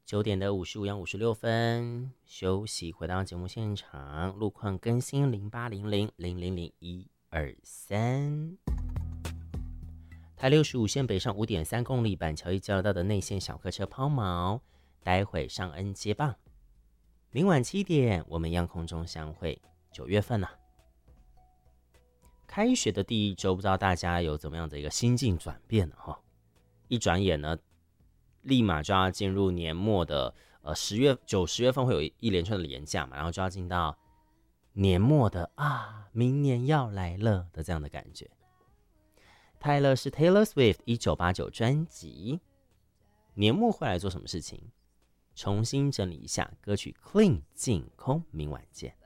9:55分休息，回到节目现场，路况更新0800000123。台65线北上5.3公里，板桥一交流道的内线小客车抛锚，待会上恩接棒。明晚7点，我们一样空中相会。9月份开学的第一周，不知道大家有怎么样的一个心境转变呢？一转眼呢，立马就要进入年末的9、10月份会有一连串的连假嘛，然后就要进到年末的明年要来了的这样的感觉。泰勒是 Taylor Swift 1989专辑，年末会来做什么事情？重新整理一下歌曲 Clean 净空，明晚见。